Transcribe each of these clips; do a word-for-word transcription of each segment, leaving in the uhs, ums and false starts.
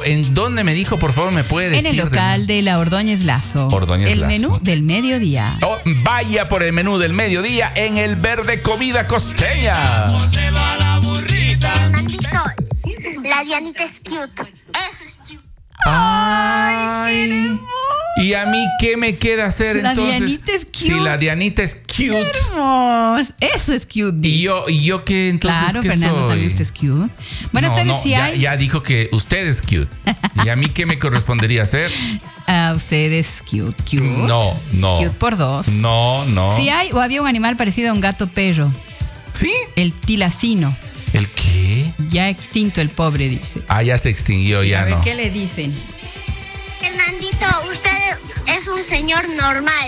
¿En dónde me dijo, por favor, me puede decir? En el local de, de la Ordóñez Lazo. Ordóñez el Lazo. menú del mediodía. Oh, vaya por el menú del mediodía en el Verde Comida Costeña. Fernandito, la Dianita es cute. Ay. ¿Y a mí qué me queda hacer la entonces? La Dianita es cute. Si la Dianita es cute. Hermoso. Eso es cute. ¿Y yo, y yo qué entonces? Claro, ¿qué Fernando, soy? también usted es cute. Buenas no, tardes, no, si ya, hay. ya dijo que usted es cute. ¿Y a mí qué me correspondería hacer? Uh, usted es cute, cute. No, no. Cute por dos. No, no. Si hay o había un animal parecido a un gato perro. ¿Sí? El tilacino. ¿El qué? Ya extinto el pobre, dice. Ah, ya se extinguió, Sí, ya a ver, no. ¿qué le dicen? Fernandito, usted es un señor normal.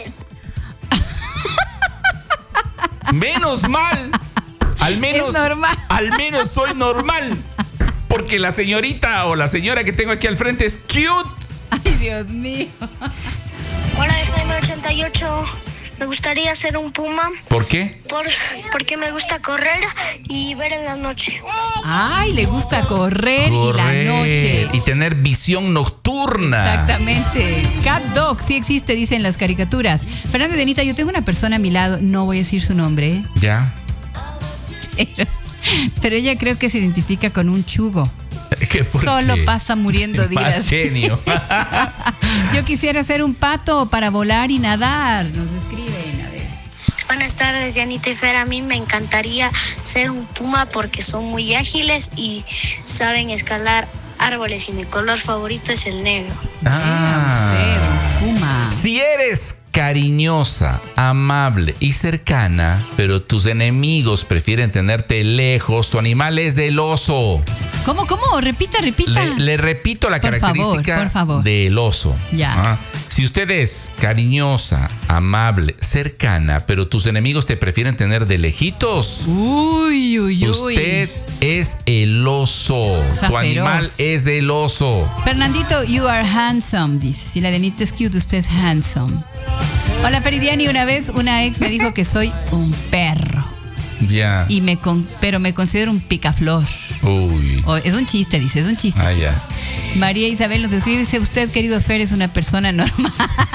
Menos mal. Al menos. Es normal. Al menos soy normal. Porque la señorita o la señora que tengo aquí al frente es cute. Ay, Dios mío. Hola, F M ochenta y ocho. Me gustaría ser un puma. ¿Por qué? Por, porque me gusta correr y ver en la noche. Ay, le gusta correr, Correr y la noche. y tener visión nocturna. Exactamente. Cat Dog, sí existe, dicen las caricaturas. Fernando y Denita, yo tengo una persona a mi lado, no voy a decir su nombre, Ya. pero, pero ella creo que se identifica con un chugo. ¿Qué, por Solo qué? pasa muriendo Mal días. genio. Yo quisiera ser un pato para volar y nadar. Nos escriben, a ver. Buenas tardes, Dianita y Fer. A mí me encantaría ser un puma porque son muy ágiles y saben escalar árboles y mi color favorito es el negro. Ah, usted, un puma. Si eres cariñosa, amable y cercana, pero tus enemigos prefieren tenerte lejos, tu animal es el oso. ¿Cómo, cómo? Repita, repita. Le, le repito la Por característica favor, por favor. del oso. Ya. Ah, si usted es cariñosa, amable, cercana, pero tus enemigos te prefieren tener de lejitos, Uy, uy, uy. usted es el oso. O sea, tu feroz. animal es el oso. Fernandito, you are handsome, dice. Si la Denita es cute, usted es handsome. Hola, Feridiani. Una vez una ex me dijo que soy un perro. Ya. Y me con, pero me considero un picaflor. Uy. Oh, es un chiste, dice, es un chiste, Ah, chicos. ya. María Isabel nos escribe, dice, usted, querido Fer, es una persona normal.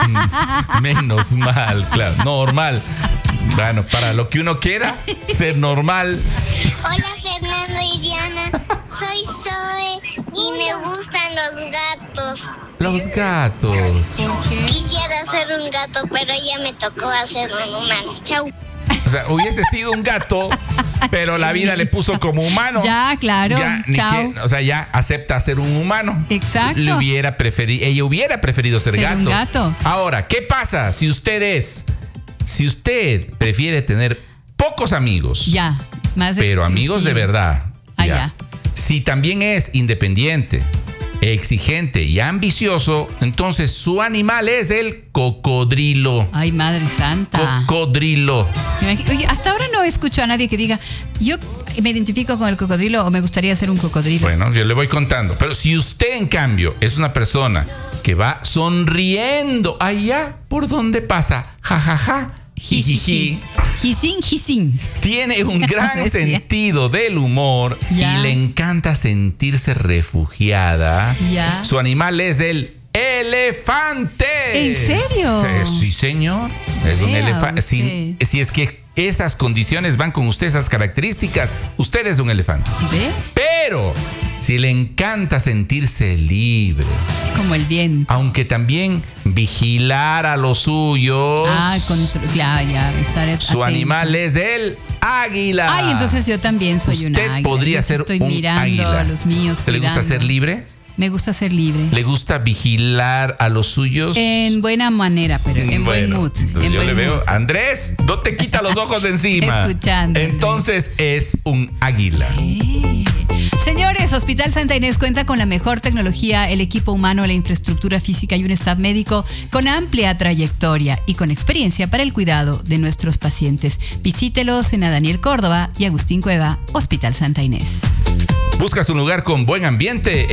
Menos mal, claro. Normal. Bueno, para lo que uno quiera, ser normal. Hola, Fernando y Diana. Soy Zoe y me gustan los gatos. Los gatos. Quisiera ser un gato, pero ya me tocó hacerlo en humano. Chau. O sea, hubiese sido un gato, pero la vida le puso como humano. Ya, claro. Ya, ni Chao. que- o sea, ya acepta ser un humano. Exacto. Le hubiera preferido, ella hubiera preferido ser, Ser gato. un gato. Ahora, ¿qué pasa si usted es, si usted prefiere tener pocos amigos, Ya, es más pero exclusivo. amigos de verdad? Ah, ya. Si también es independiente, exigente y ambicioso, entonces su animal es el cocodrilo. Ay, Madre Santa. Cocodrilo. Me imagino- Oye, hasta ahora no escucho a nadie que diga, yo me identifico con el cocodrilo o me gustaría ser un cocodrilo. Bueno, yo le voy contando. Pero si usted, en cambio, es una persona que va sonriendo allá por donde pasa, jajaja, jijiji, Jisín, jisín. tiene un gran Decía. sentido del humor Ya. y le encanta sentirse refugiada, Ya. su animal es el elefante. ¿En serio? Sí, sí, señor. Es un Vea elefante. Si, usted. si es que esas condiciones van con usted, esas características, usted es un elefante. ¿Ve? Pero si le encanta sentirse libre, Como el viento. aunque también vigilar a los suyos, Ah, contro- ya, ya, estar su atento. animal es el águila. Ay, entonces yo también soy una Usted águila. podría Yo ser estoy un mirando águila. a los míos. ¿Le gusta cuidando. ser libre? Me gusta ser libre. ¿Le gusta vigilar a los suyos? En buena manera, pero en buen Bueno, mood. entonces En yo buen le veo, mood. Andrés, no te quita los ojos de encima. Escuchando, Andrés. Entonces es un águila. Eh. Señores, Hospital Santa Inés cuenta con la mejor tecnología, el equipo humano, la infraestructura física y un staff médico con amplia trayectoria y con experiencia para el cuidado de nuestros pacientes. Visítelos en Daniel Córdoba y Agustín Cueva, Hospital Santa Inés. Buscas un lugar con buen ambiente, excelente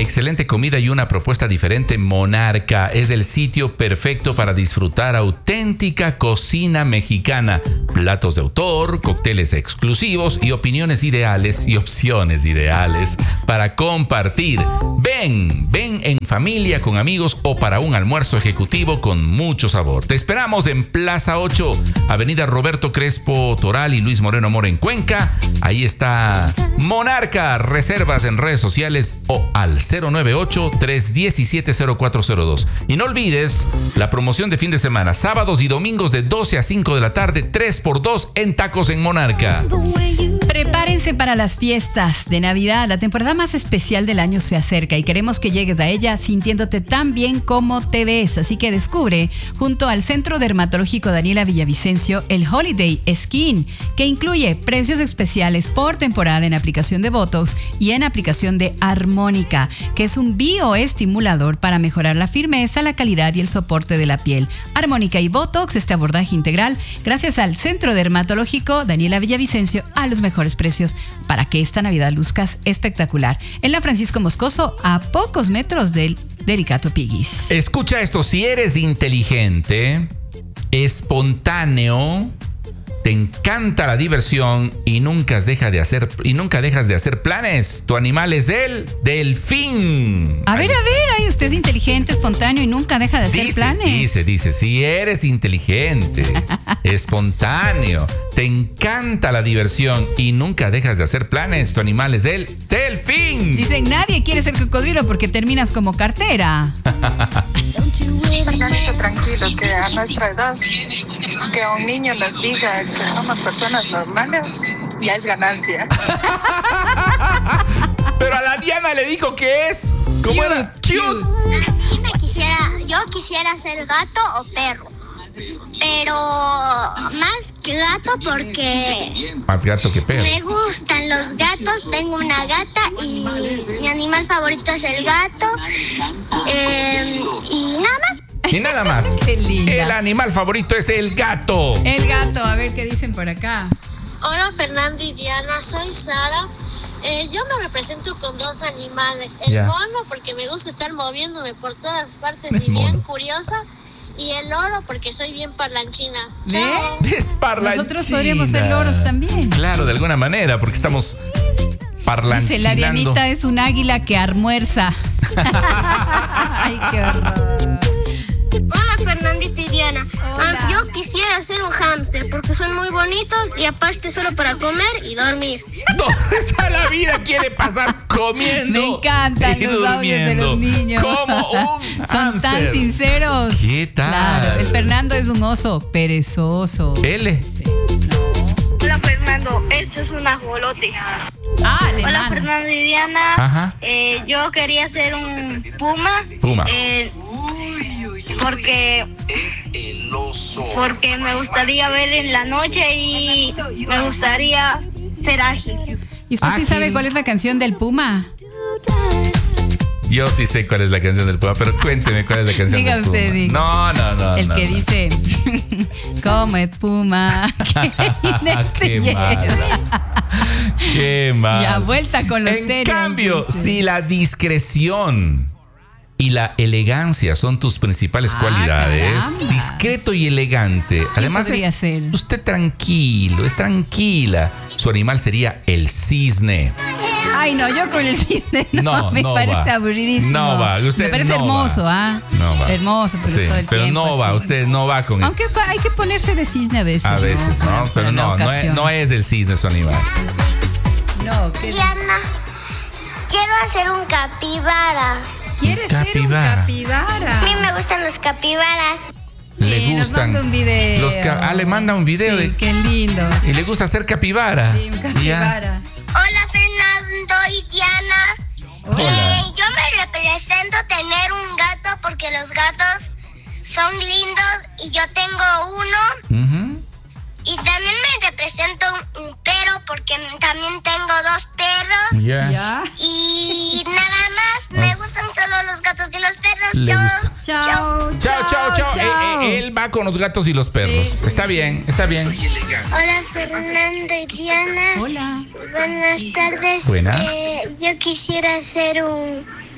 comida y una propuesta diferente, Monarca es el sitio perfecto para disfrutar auténtica cocina mexicana. Platos de autor, cócteles exclusivos y opiniones ideales y opciones ideales para compartir. Ven, ven en familia, con amigos o para un almuerzo ejecutivo con mucho sabor. Te esperamos en Plaza ocho, Avenida Roberto Crespo Toral y Luis Moreno Mora en Cuenca. Ahí está Monarca. Reservas en redes sociales o al cero nueve ocho, tres uno siete, cero cuatro cero dos. Y no olvides la promoción de fin de semana, sábados y domingos de doce a cinco de la tarde, tres por dos en Tacos en Monarca. Prepárense para las fiestas de Navidad. La temporada más especial del año se acerca y queremos que llegues a ella sintiéndote tan bien como te ves. Así que descubre junto al Centro Dermatológico Daniela Villavicencio el Holiday Skin, que incluye precios especiales por temporada en aplicación de Botox y en aplicación de Armónica, que es un bioestimulador para mejorar la firmeza, la calidad y el soporte de la piel. Armónica y Botox, este abordaje integral, gracias al Centro Dermatológico Daniela Villavicencio, a los mejores precios para que esta Navidad luzcas espectacular. En la Francisco Moscoso, a pocos metros del Delicato Piggies. Escucha esto, si eres inteligente, espontáneo, te encanta la diversión y nunca dejas de hacer y nunca dejas de hacer planes, tu animal es el delfín. A ver, a ver, ay, usted es inteligente, espontáneo y nunca deja de hacer dice, planes. Dice, dice, si eres inteligente, espontáneo, te encanta la diversión y nunca dejas de hacer planes, tu animal es el delfín. Dicen, nadie quiere ser cocodrilo porque terminas como cartera. Fernandito, tranquilo, que a nuestra edad, que a un niño les diga que somos personas normales, ya es ganancia. Pero a la Diana le dijo que es, ¿cómo era? Cute. Y me quisiera, yo quisiera ser gato o perro, pero más que gato porque Más gato que perro. me gustan los gatos. Tengo una gata y mi animal favorito es el gato. Eh, y nada más. Y nada más. Qué linda. El animal favorito es el gato. El gato, a ver qué dicen por acá. Hola Fernando y Diana, soy Sara. Eh, yo me represento con dos animales. El Ya. mono porque me gusta estar moviéndome por todas partes El y bien mono. curiosa. Y el loro porque soy bien parlanchina. ¿Ve? Chao. Es parlanchina. Nosotros podríamos ser loros también. Claro, de alguna manera, porque estamos parlanchinando. Dice, la Dianita es un águila que almuerza. Ay, qué horror. Hola Fernandito y Diana. Hola. Ah, yo quisiera ser un hámster porque son muy bonitos y aparte solo para comer y dormir. No, esa la vida quiere pasar comiendo. Me encantan y los audios de los durmiendo. niños. Como un Son tan hámster. sinceros. ¿Qué tal? Claro, el Fernando es un oso perezoso. L. Hola Fernando, esto es un ajolote. Ah, Hola alemán. Fernando y Diana. Ajá. Eh, yo quería ser un puma. Puma. Eh, porque porque me gustaría ver en la noche y me gustaría ser ágil. ¿Y usted sí Ágil. sabe cuál es la canción del Puma? Yo sí sé cuál es la canción del Puma, pero cuénteme cuál es la canción Diga del Puma. usted, diga. No, no, no. El no, que no. dice, como es Puma, que Qué te mala. lleva. Qué mal. Y a vuelta con los En tenis, cambio, dice. si la discreción y la elegancia son tus principales Ah, cualidades, caramba. discreto y elegante. Además, podría es ser? usted tranquilo, es tranquila. Su animal sería el cisne. Ay, no, yo con el cisne no, No, me no parece va. aburridísimo. No va, usted me parece no hermoso, va. ¿ah? No va. Hermoso, pero Sí, todo el pero tiempo no va, así. usted no va con Aunque eso. hay que ponerse de cisne a veces. A veces, ¿no? Para- Pero para la no, no es, ocasión. no es el cisne su animal. No, ¿qué Diana, quiero hacer un capibara. ¿Quieres capibara. ser un capibara? A mí me gustan los capibaras. Le Sí, nos gustan. manda un video. Los ca- ah, le manda un video Sí, de. qué lindo. Y le gusta hacer capibara. Sí, un capibara. Hola Fernando y Diana. Hola. Eh, yo me represento tener un gato porque los gatos son lindos y yo tengo uno. Ujú. Y también me represento un, un perro porque también tengo dos perros. Ya. Ya. Y nada más, me Os- gustan solo los gatos y los perros. Le Chao. gusta. Chao, Chao, chao, chao. Eh, eh, él va con los gatos y los perros. Sí, sí. Está bien, está bien. Hola Fernando y Diana. Hola. Buenas tardes. Buenas. Eh, yo quisiera ser un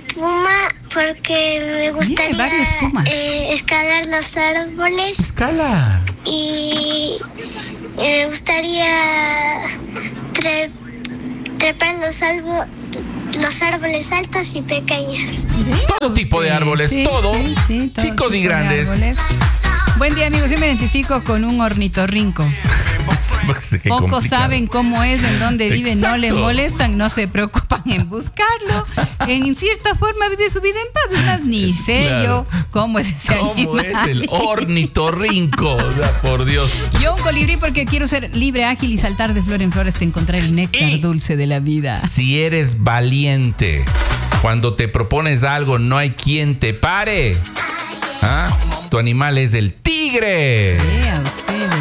puma porque me gustaría varios pumas. eh, escalar los árboles Escala. y eh, me gustaría tre- trepar los, albo- los árboles altos y pequeños. Todo tipo de árboles, Sí, todo. sí, sí, todo Chicos y tipo de grandes. árboles. Buen día, amigos. Yo me identifico con un ornitorrinco. Qué Pocos complicado. saben cómo es, en dónde vive, no le Exacto. molestan, no se preocupan en buscarlo. En cierta forma vive su vida en paz. Es más, ni sé Claro. yo cómo es ese ¿Cómo animal. es el ornitorrinco? O sea, por Dios. Yo un colibrí porque quiero ser libre, ágil y saltar de flor en flor hasta encontrar el néctar Y- dulce de la vida. Si eres valiente, cuando te propones algo, no hay quien te pare. ¿Ah? Tu animal es el tigre. Vea ustedes.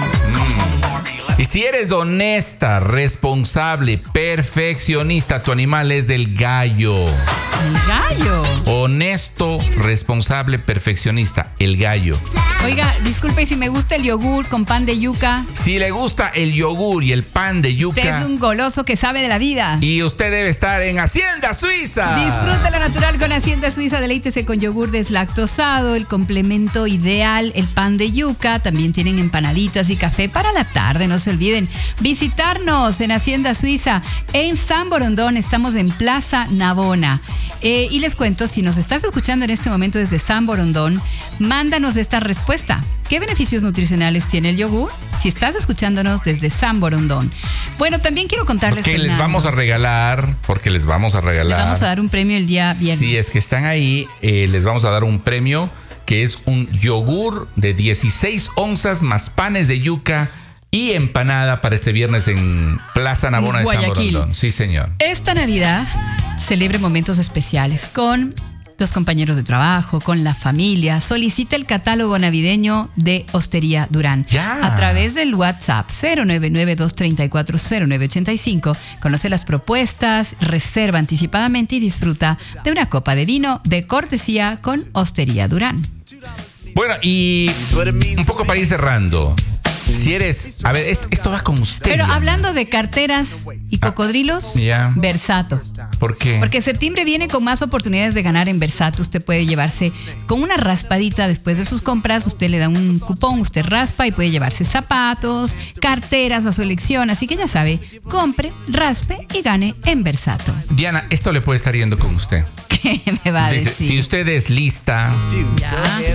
Y si eres honesta, responsable, perfeccionista, tu animal es del gallo. El gallo. Honesto, responsable, perfeccionista, el gallo. Oiga, disculpe si me gusta el yogur con pan de yuca. Si le gusta el yogur y el pan de yuca, Usted es un goloso que sabe de la vida. y usted debe estar en Hacienda Suiza. Disfruta lo natural con Hacienda Suiza. Deleítese con yogur deslactosado, el complemento ideal, el pan de yuca. También tienen empanaditas y café para la tarde. No se olviden visitarnos en Hacienda Suiza en San Borondón. Estamos en Plaza Navona. Eh, y les cuento, si nos estás escuchando en este momento desde San Borondón, mándanos esta respuesta. ¿Qué beneficios nutricionales tiene el yogur? Si estás escuchándonos desde San Borondón. Bueno, también quiero contarles Que les Fernando, vamos a regalar, porque les vamos a regalar. les vamos a dar un premio el día viernes. Si es que están ahí, eh, les vamos a dar un premio que es un yogur de dieciséis onzas más panes de yuca y empanada para este viernes en Plaza Navona de San Guayaquil. Borondón. Sí, señor. Esta Navidad celebre momentos especiales con los compañeros de trabajo, con la familia. Solicita el catálogo navideño de Hostería Durán. Ya. A través del WhatsApp cero nueve nueve, dos tres cuatro, cero nueve ocho cinco. Conoce las propuestas, reserva anticipadamente y disfruta de una copa de vino de cortesía con Hostería Durán. Bueno, y un poco para ir cerrando. Si eres... A ver, esto, esto va con usted. Pero Diana. hablando de carteras y cocodrilos, ya. Versato. ¿Por qué? Porque septiembre viene con más oportunidades de ganar en Versato. Usted puede llevarse con una raspadita después de sus compras. Usted le da un cupón, usted raspa y puede llevarse zapatos, carteras a su elección. Así que ya sabe, compre, raspe y gane en Versato. Diana, esto le puede estar yendo con usted. ¿Qué me va a Dice, decir? si usted es lista, Ya.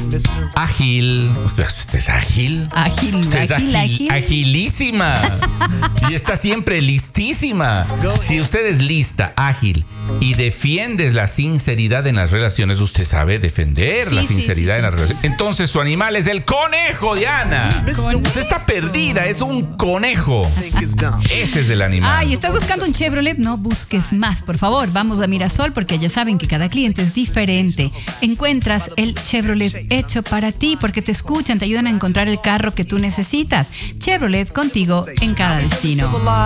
ágil, usted, usted es ágil. Ágil, Usted es ágil, ágil, ágil. agilísima. Y está siempre listísima. Si usted es lista, ágil y defiendes la sinceridad en las relaciones, usted sabe defender Sí, la sí, sinceridad sí, en las sí. relaciones. Entonces su animal es el conejo, Diana. Conejo. Usted está perdida, es un conejo. Ese es el animal. Ay, ¿estás buscando un Chevrolet? No busques más, por favor. Vamos a Mirasol porque ya saben que cada cliente es diferente. Encuentras el Chevrolet hecho para ti porque te escuchan, te ayudan a encontrar el carro que tú necesitas. Chevrolet contigo en cada destino. Hola,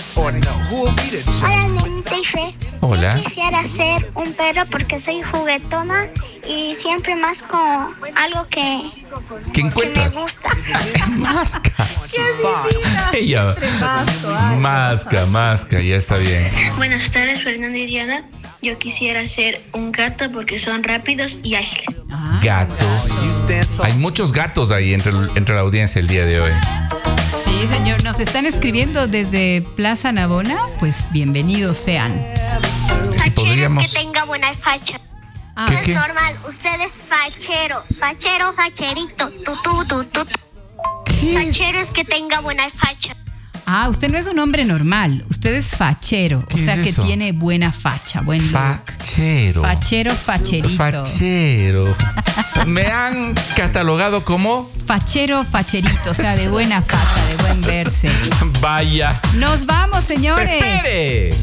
nenita y Fe. Hola. Yo quisiera ser un perro porque soy juguetona y siempre más con algo que, ¿Qué que me encuentras? gusta. Masca. Ella. Masca, masca, ya está bien. Buenas tardes, Fernando y Diana. Yo quisiera ser un gato porque son rápidos y ágiles. Gato. Hay muchos gatos ahí entre, entre la audiencia el día de hoy. Sí, señor, nos están escribiendo desde Plaza Navona. Pues bienvenidos sean. Fachero podríamos- es que tenga buena facha. Ah, ¿Qué, No qué? es normal, usted es fachero. Fachero, facherito. Tu, tu, tu, tu, tu. Fachero es que tenga buena facha. Ah, usted no es un hombre normal, usted es fachero, o ¿Qué sea es que eso? tiene buena facha, buen look. Fachero. Fachero, facherito. Fachero. Me han catalogado como Fachero, facherito, o sea, de buena facha, de buen verse. vaya. Nos vamos, señores. ¡Espere!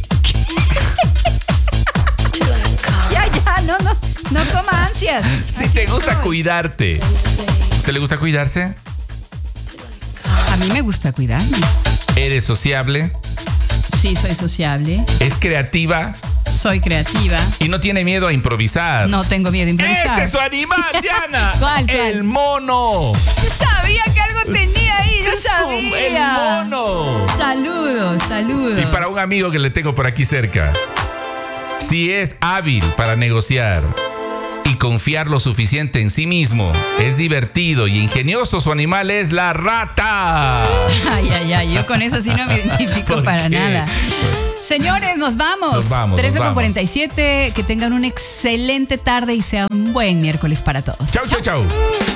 Ya, ya, no, no, no coma ansias. Si Aquí te gusta estoy. cuidarte. ¿Usted le gusta cuidarse? A mí me gusta cuidarme. ¿Eres sociable? Sí, soy sociable, ¿Es creativa? soy creativa, ¿Y no tiene miedo a improvisar? no tengo miedo de improvisar. ¡Ese es su animal, Diana! ¿Cuál, cuál? ¡El mono! Yo sabía que algo tenía ahí, yo Eso, sabía. ¡El mono! Saludos, saludos. Y para un amigo que le tengo por aquí cerca. Si es hábil para negociar y confiar lo suficiente en sí mismo, es divertido y ingenioso, su animal es la rata. Ay, ay, ay, yo con eso sí no me identifico para qué? nada. Señores, nos vamos. Nos vamos. trece nos con vamos. cuarenta y siete. Que tengan una excelente tarde y sea un buen miércoles para todos. Chau, chau, chau.